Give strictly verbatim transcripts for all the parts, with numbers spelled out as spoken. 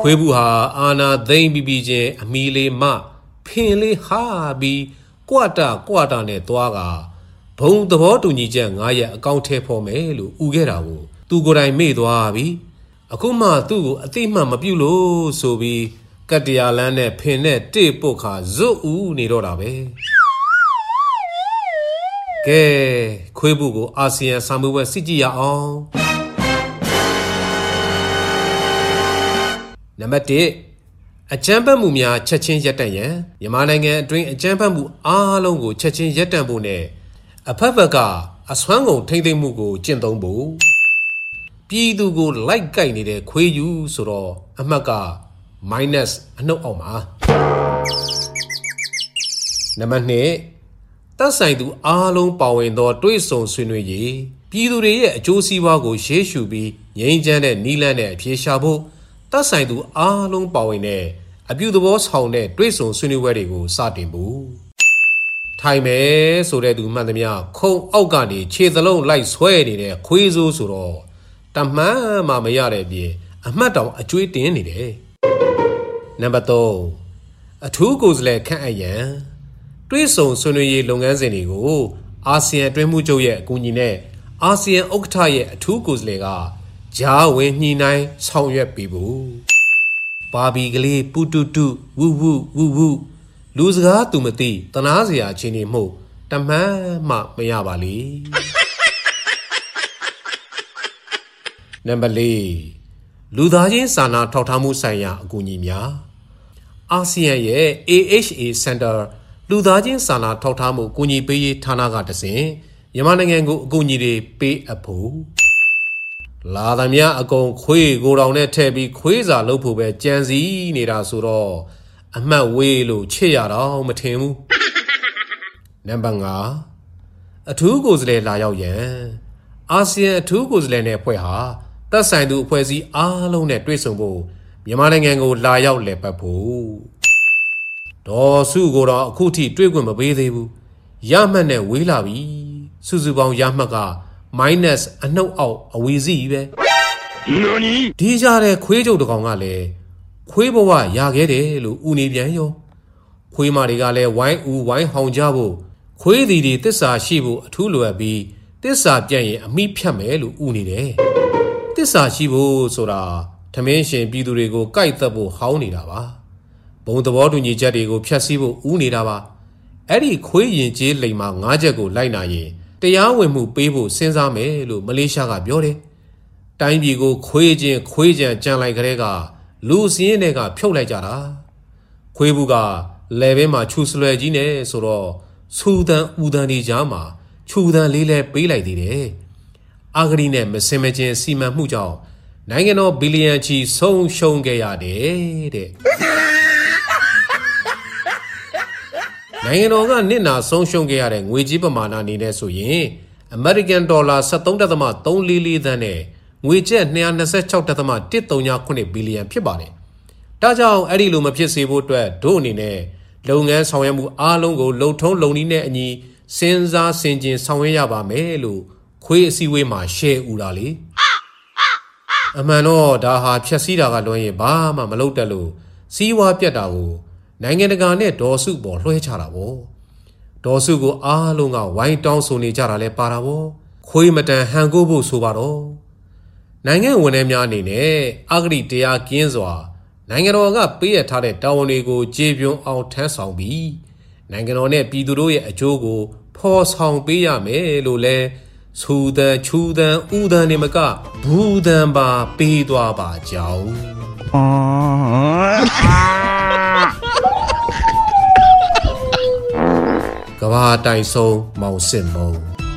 ခွေးဘူးဟာအာနာသိမ့်ပြီးပြီးချင်းအမီလေးမဖင်လေးဟာပြီးကွာတာကွာတာနဲ့သွားကဘုံသဘောတူညီချက်ငါးရက်အကောင့်ထဲဖော်မယ်လို့ဥခဲ့တာကိုသူကိုယ်တိုင်မေ့သွားပြီအခုမှသူ့ကိုအသိမှတ်မပြုလို့ဆိုပြီးကတ္တရာလန်းနဲ့ဖင်နဲ့တိပုတ်ခါဇွတ်ဦးနေတော့တာပဲကဲခွေးဘူးကိုအာဆီယံစာမှုပွဲစစ်ကြည့်ရအောင်နံပါတ်တစ်အကြမ်းဖက်မှုများချက်ချင်းရပ်တန့်ရန်မြန်မာနိုင်ငံအတွင်းအကြမ်းဖက်မှုအားလုံးကိုချက်ချင်းရပ်တန့်ဖို့နဲ့အဖက်ဖက်ကအစွမ်းကုန်ထိမ့်သိမ့်မှုကိုကျင့်သုံးဖို့ပြည်သူကိုလိုက်ကိုက်နေတဲ့ခွေးယူဆိုတော့အမှတ်က minus အနှုတ်အောင်ပါနံပါတ်နှစ်သက်ဆိုင်သူအားလုံးပါဝင်သောတွဲဆုံဆွေးနွေးရေးပြည်သူတွေရဲ့အကျိုးစီးပွားကိုရှေ့ရှုပြီးငြိမ်းချမ်းတဲ့နီးလန်းနဲ့အပြေရှာဖို့သက်ဆိုင်သူအားလုံးပါဝင်တဲ့အပြုသဘောဆောင်တဲ့တွဲဆုံဆွေးနွေးပွဲတွေကိုစတင်ဖို့ထိုင်မယ်ဆိုတဲ့သူမှန်သမျှခုံအောက်ကနေခြေသလုံးလိုက်ဆွဲနေတဲ့ခွေးစိုးဆိုတော့တမှန်မှမရတဲ့ပြင်အမှတ်တောင်အကျွေးတင်နေတယ်နံပါတ်သုံးအထူးကိုယ်စားလှယ်ခန့်အပ်ရန်တွဲဆုံဆွေးနွေးရေးလုပ်ငန်းစဉ်တွေကိုအာဆီယံအတွင်းမှုချုပ်ရဲ့အကူအညီနဲ့အာဆီယံဥက္ကဋ္ဌရဲ့အထူးကိုယ်စားလှယ်ကဂျားဝင်ညှိနှိုင်းဆောင်ရွက်ပေးဖို့ပါဘီကလေးပူတူတူဝူဝူဝူဝူလူစကားသူမသိတနာစရာချင်းနေမှုတမှန်မှမရပါလေနံပါတ်လေးလူသားချင်းစာနာထောက်ထားမှုဆိုင်ရာအကူအညီများအာဆီယံရဲ့ A H A Center လူသားချင်းစာနာထောက်ထားမှုအကူအညီပေးရေးဌာနကတစဉ်မြန်မာနိုင်ငံကိုအကူအညီတွေပေးအပ်ဖို့လာသမျှအကုန်ခွေးကိုတောင်နဲ့ထည့်ပြီးခွေးစာလုပ်ဖို့ပဲကြံစည်နေတာဆိုတော့အမှတ်ဝေးလို့ချစ်ရတော့မထင်ဘူးနံပါတ်ငါအထူးကိုယ်စားလှယ်လာရောက်ရန်အာဆီယံအထူးကိုယ်စားလှယ်နဲ့အဖွဲ့ဟာသက်ဆိုင်သူအဖွဲ့အစည်းအားလုံးနဲ့တွေ့ဆုံဖို့မြန်မာနိုင်ငံကိုလာရောက်လည်ပတ်ဖို့ဒေါ်စုကိုတော့အခုထိတွေ့ခွင့်မပေးသေးဘူးရမှတ်နဲ့ဝေးလာပြီစုစုပေါင်းရမှတ်ကminus အနှုတ်အောက်အဝီစီပဲဒီကြတဲ့ခွေးကြုတ်တကောင်ကလည်းခွေးဘဝရခဲ့တယ်လို့ဦးနေပြန်ရောခွေးမတွေကလည်းဝိုင်းဦးဝိုင်းဟောင်ကြဖို့ခွေးသည်တွေတစ္ဆာရှိဖို့အထူးလိုအပ်ပြီးတစ္ဆာပြတ်ရင်အမိဖြတ်မယ်လို့ဦးနေတယ်တစ္ဆာရှိဖို့ဆိုတာထမင်းရှင်ပြည်သူတွေကိုကြိုက်သက်ဖို့ဟောင်းနေတာပါဘုံသဘောတူညီချက်တွေကိုဖျက်ဆီးဖို့ဦးနေတာပါအဲ့ဒီခွေးရင်ကျေးလိမ်မှာငါးချက်ကိုလိုက်နာရင်တရားဝင်မှုပေးဖို့စဉ်းစားမယ်လို့မလေးရှားကပြောတယ်။တိုင်းပြည်ကိုခွေးချင်းခွေးကြံကြံလိုက်ကြတဲ့ကလူစင်းတွေကဖြုတ်လိုက်ကြတာ။ခွေးဘူးကလဲဘဲမှာခြူစလွယ်ကြီးနဲ့ဆိုတော့ဆူတန်ဦးတန်ဒီကြားမှာခြူတန်လေးလဲပေးလိုက်သေးတယ်။အာဂရီနဲ့မစင်မချင်းစီမံမှုကြောင့်နိုင်ငံတော်ဘီလီယံချီဆုံးရှုံးခဲ့ရတယ်တဲ့။နိုင်ငံတော်ကနစ်နာဆုံးရှုံးခဲ့ရတဲ့ငွေကြေးပမာဏအနေနဲ့ဆိုရင်အမေရိကန်ဒေါ်လာ ၁၃.၃၄၄ သန်းနဲ့ငွေကျပ် ၂၂၆.၁၃၇ ဘီလီယံဖြစ်ပါတယ်။ဒါကြောင့်အဲ့ဒီလိုမဖြစ်စေဖို့အတွက်တို့အနေနဲ့လုပ်ငန်းဆောင်ရွက်မှုအားလုံးကိုလုံထုံးလုံနည်းနဲ့အညီစဉ်းစားဆင်ခြင်ဆောင်ရွက်ရပါမယ်လို့ခွေးအစည်းအဝေးမှာရှယ်ဦးတာလေ။အမှန်တော့ဒါဟာဖြက်စီးတာကလွန်ရင်ဘာမှမလုပ်တတ်လို့စီးဝါးပြတ်တာကိုနိုင်ငံတကာနဲ့ဒေါ်စုပေါ်လွှဲချတာပေါ့ဒေါ်စုကိုအားလုံးကဝိုင်းတောင်းဆိုနေကြတာလဲပါတာပေါ့ခွေးမတန်ဟန်ကိုဖို့ဆိုပါတော့နိုင်ငံဝန်ထမ်းများအနေနဲ့အဂတိတရားကင်းစွာနိုင်ငံတော်ကပေးရထားတဲ့တာဝန်တွေကိုကျေပြွန်အောင်ထမ်းဆောင်ပြီးနိုင်ငံတော်နဲ့ပြည်သူတို့ရဲ့အကျိုးကိုဖော်ဆောင်ပေးရမယ်လို့လဲဆူတန်ချူတန်ဥတန်နေမကဘူးတန်ပါပေးသွားပါကြောင်းကဘာတိုင်ဆုံးမောင်စစ်မုံ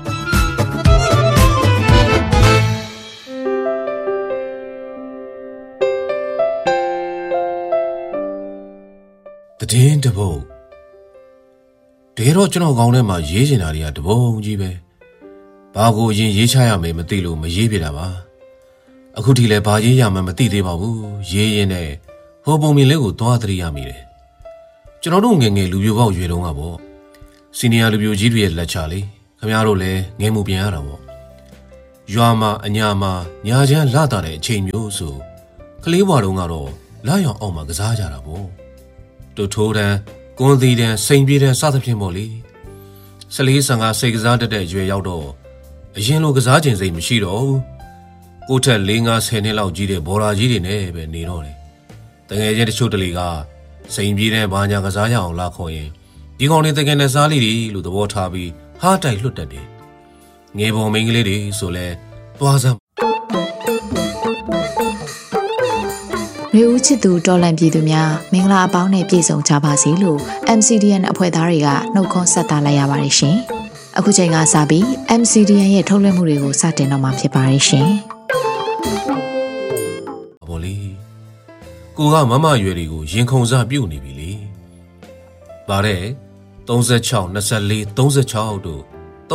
တည်င်းတပုတ်တကယ်တော့ကျွန်တော်ကောင်းထဲမှာရေးချင်တာတွေကတပုံကြီးပဲဘာကိုအရင်ရေးချရမယ်မသိလို့မရေးပြတာပါအခုထိလည်းဘာရေးရမှမသိသေးပါဘူးရေးရင်နဲ့ဟိုပုံမြင်လေးကိုသွားသတိရမိတယ်ကျွန်တော်တို့ငယ်ငယ်လူပြိုပေါက်ရွယ်တုန်းကပေါ့စီနီယာလူပြိုကြီးတွေရဲ့လက်ချလေးခင်ဗျားတို့လည်းငယ်မှုပြန်ရတာပေါ့ရွာမှာအညာမှာညာချမ်းလာတာတဲ့အချိန်မျိုးဆိုကလေးဘွားတုန်းကတော့လာရောင်အောင်မှာကစားကြတာပေါ့တူထိုးတန်းကွန်သီတန်းစိန်ပြေးတန်းစသဖြင့်ပေါ့လေဆလေးဆန်ကစိတ်ကစားတတ်တဲ့ရွယ်ရောက်တော့အရင်လိုကစားခြင်းစိတ်မရှိတော့ဘူးကိုထက်၄၅ဆယ်နှစ်လောက်ကြီးတဲ့ဘော်လာကြီးတွေနဲ့ပဲနေတော့တယ်တကယ်ချင်းတချို့တလေကစိန်ပြေးတန်းဘာညာကစားရအောင်လာခေါ်ရင်ဒီကောင်တွေတကယ်နဲ့စားလိတွေလို့သဘောထားပြီးဟားတိုက်လွတ်တတ်တယ်ငယ်ပေါ်မိန်းကလေးတွေဆိုလဲသွားစမ်းရေဦးချစ်သူတော်လန်ပြည်သူများမင်္ဂလာအပေါင်းနဲ့ပြည့်စုံကြပါစေလို့ အမ် စီ ဒီ အန် အဖွဲ့သားတွေကနှုတ်ခွန်းဆက်သလိုက်ရပါတယ်ရှင်။အခုချိန်ကစပြီး အမ် စီ ဒီ အန် ရဲ့ထုတ်လွှင့်မှုတွေကိုစတင်တော့မှာဖြစ်ပါတယ်ရှင်။ဘော်လီကိုကမမရွယ်တွေကိုရင်ခုန်စားပြုတ်နေပြီလေ။ဗါတဲ့၃၆ ၂၄ ၃၆တို့၃၃ ၂၃ ၃၄တို့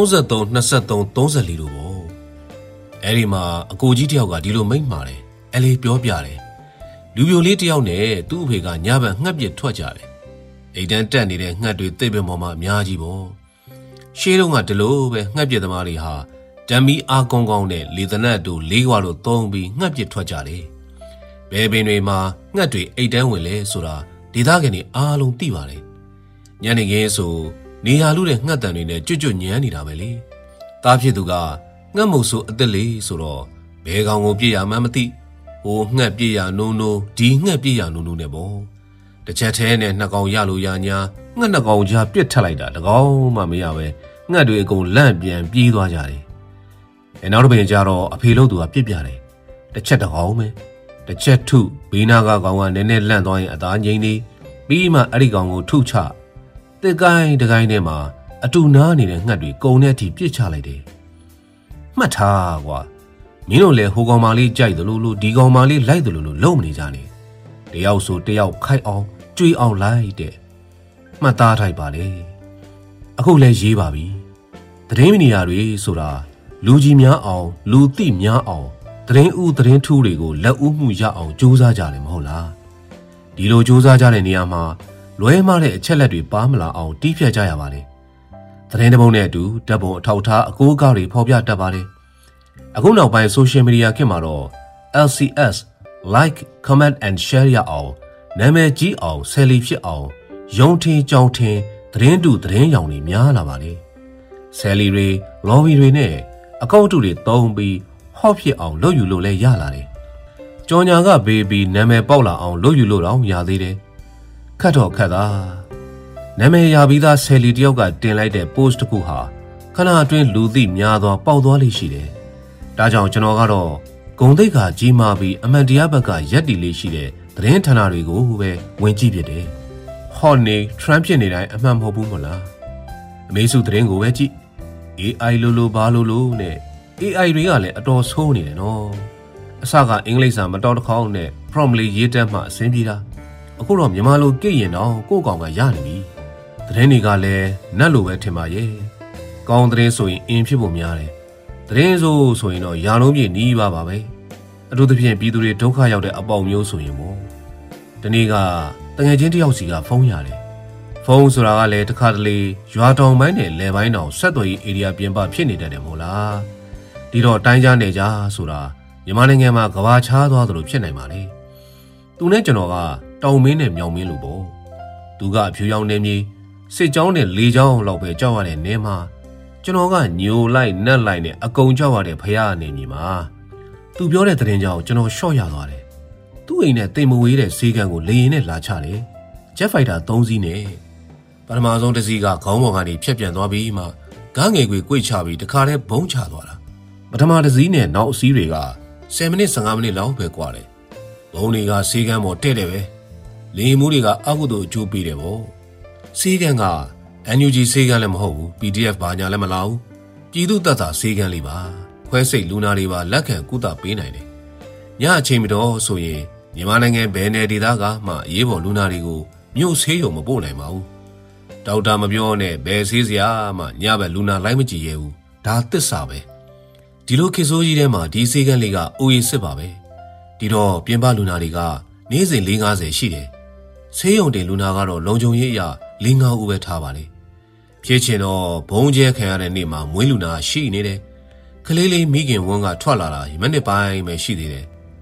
ပေါ့။အဲ့ဒီမှာအကိုကြီးတယောက်ကဒီလိုမိန့်မာတယ်။အဲ့လေးပြောပြတယ်လူပြိုလေးတယောက်နဲ့သူ့အဖေကညဘက်ငှက်ပစ်ထွက်ကြတယ်။အိမ်တန်းတက်နေတဲ့ငှက်တွေသိပ်ပင်ပေါ်မှာအများကြီးပေါ့။ရှေးတုန်းကဒီလိုပဲငှက်ပစ်သမားတွေဟာဓမီအားကောင်းကောင်းနဲ့လေသနတ်တို့လေးခွာတို့သုံးပြီးငှက်ပစ်ထွက်ကြတယ်။ဘယ်ပင်တွေမှာငှက်တွေအိမ်တန်းဝင်လဲဆိုတာဒေသခံတွေအားလုံးသိပါတယ်။ညနေခင်းဆိုနေရာလူတဲ့ငှက်တန်တွေနဲ့ကြွတ်ကြွညမ်းနေတာပဲလေ။တားဖြစ်သူကငှက်မုတ်ဆိုအသက်လေးဆိုတော့ဘယ်ကောင်ကိုပြည့်ရမှန်းမသိဟိုငှက်ပြည့်ရနိုးနိုးဒီငှက်ပြည့်ရနိုးနိုးနဲ့ပေါ့တစ်ချက်သေးနဲ့နှစ်ကောင်ရလို့ရညာငှက်နှစ်ကောင်ကြားပြစ်ထက်လိုက်တာတကောင်မှမရပဲငှက်တွေအကုန်လန့်ပြန်ပြေးသွားကြတယ်အဲနောက်တစ်ပြင်ကျတော့အဖေလို့သူကပြစ်ပြတယ်တစ်ချက်တကောင်ပဲတစ်ချက်ထုဘေးနာကကောင်ကနည်းနည်းလန့်သွားရင်အသားငိမ့်နေပြီးမှအဲ့ဒီကောင်ကိုထုချတစ်ကိုင်းတစ်ကိုင်းထဲမှာအတူနားနေတဲ့ငှက်တွေကုံတဲ့အထိပြစ်ချလိုက်တယ်မှတ်ထားကွာမင်းတို့လည်းဟိုကောင်မလေးကြိုက်တယ်လို့လို့ဒီကောင်မလေးလိုက်တယ်လို့လို့လုံမနေကြနဲ့တယောက်ဆိုတယောက်ခိုက်အောင်ကြွေးအောင်လိုက်တဲ့မှတ်သားထိုက်ပါလေအခုလည်းရေးပါပြီသတင်းမီဒီယာတွေဆိုတာလူကြီးများအောင်လူသိများအောင်သတင်းဥသတင်းထူးတွေကိုလက်ဦးမှုရအောင်စူးစမ်းကြတယ်မဟုတ်လားဒီလိုစူးစမ်းကြတဲ့နေရာမှာလွဲမှားတဲ့အချက်လက်တွေပါမလာအောင်တီးဖြတ်ကြရပါလေသတင်းတပုံနဲ့အတူဓာတ်ပုံအထောက်ထားအကိုးအကောက်တွေဖော်ပြတတ်ပါတယ်အခုနောက်ပိုင်း social media ခေတ်မှာတော့ แอล ซี เอส like comment and share ရအောင်နာမည်ကြီးအောင်ဆယ်လီဖြစ်အောင်ယုံထင်ကြောင်ထင်သတင်းတူသတင်းရောင်တွေများလာပါလေဆယ်လီတွေ lobby တွေနဲ့အကောင့်တူတွေတုံးပြီး hot ဖြစ်အောင်လုပ်ယူလို့လည်းရလာတယ်ကြော်ညာကဘေးပြီးနာမည်ပေါက်လာအောင်လုပ်ယူလို့တော့ရသေးတယ်ခတ်တော့ခတ်တာနာမည်ရပြီးသားဆယ်လီတယောက်ကတင်လိုက်တဲ့ post တစ်ခုဟာခဏအတွင်းလူသိများသွားပေါက်သွားလိမ့်ရှိတယ်ဒါကြောင့်ကျွန်တော်ကတော့ဂုံတိတ်ခါကြီးမာပြီးအမှန်တရားဘက်ကရက်တီလေးရှိတဲ့သတင်းဌာနတွေကိုပဲဝင်ကြည့်ဖြစ်တယ်။ဟော့နေ Trump ဖြစ်နေတိုင်းအမှန်မဟုတ်ဘူးမလား။အမေစုသတင်းကိုပဲကြည့်။ အေး အိုင် လိုလိုဘာလိုလိုနဲ့ အေး အိုင် တွေကလည်းအတော်ဆိုးနေတယ်နော်။အစကအင်္ဂလိပ်စာမတော်တခေါက်နဲ့ prompt လေးရေးတက်မှအဆင်ပြေတာ။အခုတော့မြန်မာလိုကြည့်ရင်တော့ကိုယ့်ကောင်ကရနေပြီ။သတင်းတွေကလည်းနတ်လိုပဲထင်ပါရဲ့။ကောင်းသတင်းဆိုရင်အင်ဖြစ်ဖို့များတယ်။သတင်းဆိုဆိုရင်တော့ရာလုံးပြည့်နီးပါပါပဲအထူးသဖြင့်ပြည်သူတွေဒုက္ခရောက်တဲ့အပေါက်မျိုးဆိုရင်ပေါ့ဒီနေ့ကတငယ်ချင်းတယောက်စီကဖုန်းရတယ်ဖုန်းဆိုတာကလည်းတစ်ခါတလေရွာတောင်ပိုင်းနဲ့လယ်ပိုင်းတောင်ဆက်သွယ်ရေးဧရိယာပြင်ပဖြစ်နေတတ်တယ်မို့လားဒီတော့တိုင်းကြားနေကြဆိုတာမြန်မာနိုင်ငံမှာကဘာချားသွားသလိုဖြစ်နိုင်ပါလေသူနဲ့ကျွန်တော်ကတောင်မင်းနဲ့မြောင်မင်းလိုပေါ့သူကအဖြူရောင်နေမြေစစ်ကြောင်းနဲ့လေကြောင်းလောက်ပဲကြောက်ရတဲ့နေမှာကျွန်တော်ကညိုလိုက်နက်လိုက်နဲ့အကုံကြောက်ရတဲ့ဖရာအနေမြင်မှာသူပြောတဲ့သတင်းကြောင့်ကျွန်တော်ရှော့ရသွားတယ်သူ့အိမ်နဲ့တိမ်မဝေးတဲ့ဈေးကန်ကိုလေရင်နဲ့လာချတယ်ဂျက်ဖိုက်တာ၃စီးနဲ့ပထမဆုံးတစ်စီးကခေါင်းပေါ်ကနေဖြတ်ပြန်သွားပြီးမှကားငယ်ကွေကွေ့ချပြီးတခါတည်းဘုံချသွားတာပထမတစ်စီးနဲ့နောက်အစီးတွေကဆယ်မိနစ်၁၅မိနစ်လောက်ပဲကွာတယ်ဘုံတွေကဈေးကန်ပေါ်တဲ့တယ်ပဲလေမှုတွေကအကုသို့အကျိုးပေးတယ်ပေါ့ဈေးကန်ကအန် ယူ ဂျီ ဆေးကန်းလည်းမဟုတ်ဘူး ပီ ဒီ အက်ဖ် ဘာညာလည်းမလာဘူးပြည်သူ့တပ်သားဆေးကန်းလေးပါခွဲစိတ်လူနာတွေပါလက်ခံကုသပေးနိုင်တယ်ညအချိန်မတော်ဆိုရင်မြန်မာနိုင်ငံဘယ်နယ်ဒေသကမှအရေးပေါ်လူနာတွေကိုမြို့ဆေးရုံမပို့နိုင်ပါဘူးဒေါက်တာမပြောနဲ့ဘယ်ဆေးစရာမှညဘက်လူနာလိုက်မကြည့်ရဘူးဒါသစ္စာပဲဒီလိုခေတ်ဆိုးကြီးထဲမှာဒီဆေးကန်းလေးကအိုရီစစ်ပါပဲဒီတော့ပြင်ပလူနာတွေကနေ့စဉ်၄၅၀ရှိတယ်ဆေးရုံတင်လူနာကတော့လုံခြုံရေးအရ၄၅ဦးပဲထားပါလေဖြစ်ချင်တော့ဘုံကျဲခံရတဲ့နေ့မှာမွေးလူနာရှိနေတယ်ကလေးလေးမိခင်ဝန်းကထွက်လာတာမိနစ်ပိုင်းပဲရှိသေးတယ်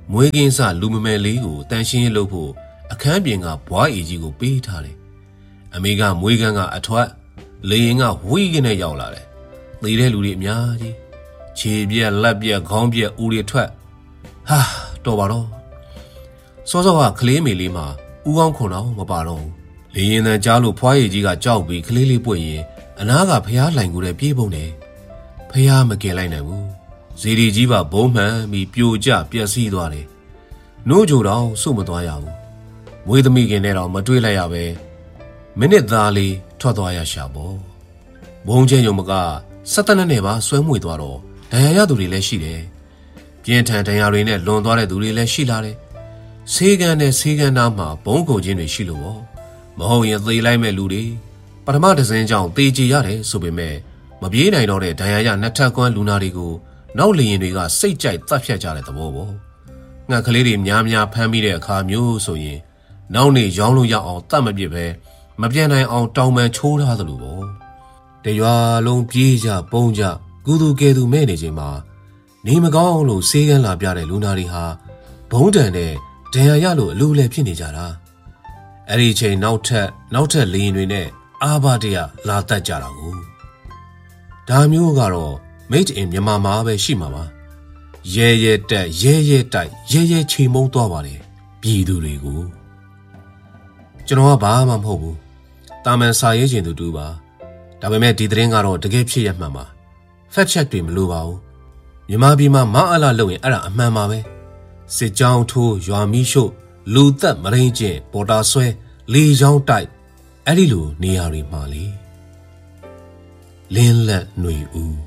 မွေးကင်းစလူမမယ်လေးကိုတန်ရှင်းလုပ်ဖို့အခန်းပြင်ကဘွားအေကြီးကိုပေးထားတယ်အမေကမွေးကန်းကအထွက်လေရင်ကဝီးကနဲ့ရောက်လာတယ်သေတဲ့လူတွေအများကြီးခြေပြက်လက်ပြက်ခေါင်းပြက်ဦးတွေထွက်ဟာတော်ပါတော့စောစောကကလေးမေလေးမှာဦးကောင်းခွန်တော့မပါတော့ဘူးလေရင်တန်ကြားလို့ဖွားရည်ကြီးကကြောက်ပြီးကလေးလေးပွင့်ရင်အနားကဖျားလှိုင်ကိုလည်းပြေးပုံတယ်ဖျားမကင်လိုက်နိုင်ဘူးဇီဒီကြီးပါဘုံမှန်ပြီးပြိုကျပျက်စီးသွားတယ်နိုးကြတော့စုမသွားရဘူးမွေးသမီးခင်နဲ့တော့မတွေးလိုက်ရပဲမိနစ်သားလေးထွက်သွားရရှာပေါ့ဘုံချင်းယုံမကစက်တနက်နဲ့ပါဆွဲမွေသွားတော့ဒဏ်ရာရသူတွေလည်းရှိတယ်ပြင်းထန်ဒဏ်ရာတွေနဲ့လွန်သွားတဲ့သူတွေလည်းရှိလာတယ်ဆေးကန်းနဲ့ဆေးကန်းသားမှာဘုံကုန်ချင်းတွေရှိလို့ပေါ့မဟုတ်ရင်သေလိုက်မဲ့လူတွေပထမတစ်စင်းကြောင့်သေချေရတယ်ဆိုပေမဲ့မပြေးနိုင်တော့တဲ့ဒဏ်ရာရနှစ်ထပ်ကွမ်းလူနာတွေကိုနောက်လျင်တွေကစိတ်ကြိုက်တပ်ဖြတ်ကြတဲ့သဘောပေါ့ငှက်ကလေးတွေများများဖမ်းပြီးတဲ့အခါမျိုးဆိုရင်နောက်နေရောင်းလို့ရအောင်တတ်မပြစ်ပဲမပြတ်နိုင်အောင်တောင်းပန်ချိုးထားသလိုပေါ့တရွာလုံးပြေးကြပုံကြကုသူကဲသူမဲ့နေချိန်မှာနေမကောင်းလို့ဆေးကန်းလာပြတဲ့လူနာတွေဟာဘုံတန်တဲ့ဒဏ်ရာရလို့အလိုလဲဖြစ်နေကြတာအဲ့ဒီချိန်နောက်ထပ်နောက်ထပ်လေရင်တွေနဲ့အာဘတရလာတတ်ကြတာကိုဒါမျိုးကတော့ made in မြန်မာမှာပဲရှိမှာပါရဲရဲတက်ရဲရဲတိုက်ရဲရဲချိန်မုံသွားပါတယ်ပြည်သူတွေကိုကျွန်တော်ကဘာမှမဟုတ်ဘူးတာမန်စာရေးခြင်းသူတူပါဒါပေမဲ့ဒီသတင်းကတော့တကယ်ဖြစ်ရမှန်ပါ fact check တွေမလိုပါဘူးမြန်မာပြည်မှာမအားလားလုပ်ရင်အဲ့ဒါအမှန်ပါပဲစစ်ကြောင်းထိုးရွာမီးရှို့လူသက်မရင်းကျင်ပေါ်တာဆွဲလေချောင်းတိုက်အဲ့ဒီလိုနေရာတွေမှာလေလင်းလက်ຫນွေဦး